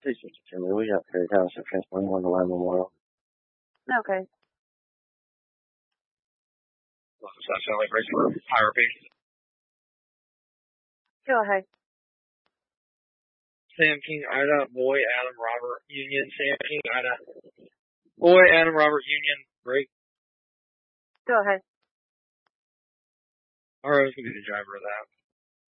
362, we got Perry Township, transporting 1 to Line Memorial. Okay. Does that sound like race for higher pace? Go ahead. Sam King, Ida, Boy, Adam, Robert, Union, Sam King, Ida, Boy, Adam, Robert, Union, break. Go ahead. RO's going to be the driver of that.